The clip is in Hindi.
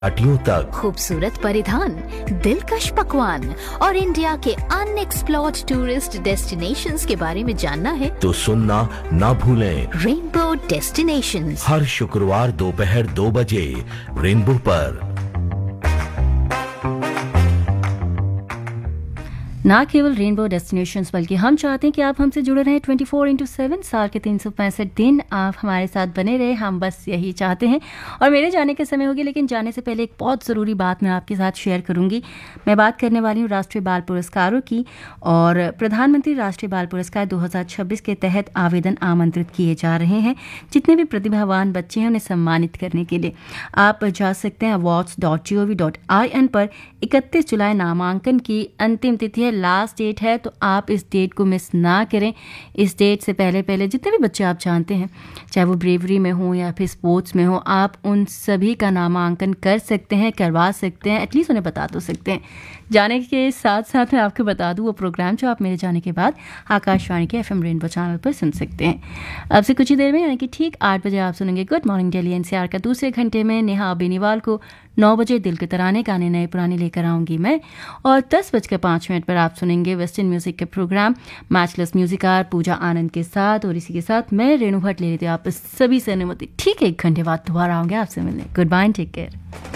पार्टियों तक खूबसूरत परिधान, दिलकश पकवान और इंडिया के अनएक्सप्लोर्ड टूरिस्ट डेस्टिनेशंस के बारे में जानना है तो सुनना ना भूलें। रेनबो डेस्टिनेशंस हर शुक्रवार दोपहर 2 बजे रेनबो पर। ना केवल रेनबो डेस्टिनेशंस बल्कि हम चाहते हैं कि आप हमसे जुड़े रहें 24/7 साल के 365 दिन आप हमारे साथ बने रहे। हम बस यही चाहते हैं। और मेरे जाने के समय होगी, लेकिन जाने से पहले एक बहुत ज़रूरी बात मैं आपके साथ शेयर करूंगी। मैं बात करने वाली हूँ राष्ट्रीय बाल पुरस्कारों की। और प्रधानमंत्री राष्ट्रीय बाल पुरस्कार 2026 के तहत आवेदन आमंत्रित किए जा रहे हैं। जितने भी प्रतिभावान बच्चे हैं उन्हें सम्मानित करने के लिए आप जा सकते हैं awards.gov.in पर। 31 जुलाई नामांकन की अंतिम तिथि है, लास्ट डेट है, तो आप इस डेट को मिस ना करें। इस डेट से पहले जितने भी बच्चे आप जानते हैं, चाहे वो ब्रेवरी में हो या फिर स्पोर्ट्स में हो, आप उन सभी का नामांकन कर सकते हैं, करवा सकते हैं, एटलीस्ट उन्हें बता तो सकते हैं। जाने के साथ साथ मैं आपको बता दूं वो प्रोग्राम जो आप मेरे जाने के बाद आकाशवाणी के FM रेनबो चैनल पर सुन सकते हैं। अब से कुछ ही देर में यानी कि ठीक 8 बजे आप सुनेंगे गुड मॉर्निंग दिल्ली NCR का। दूसरे घंटे में नेहा बेनीवाल को 9 बजे दिल के तराने गाने नए पुराने लेकर आऊंगी मैं। और 10:05 पर आप सुनेंगे वेस्टर्न म्यूजिक के प्रोग्राम मैचलेस म्यूजिकार पूजा आनंद के साथ। और इसी के साथ मैं रेणु भट्ट ले लेती हूँ आप सभी से अनुमति। ठीक 1 घंटे बाद दोबारा आऊंगे आपसे मिलने। Good bye, take care.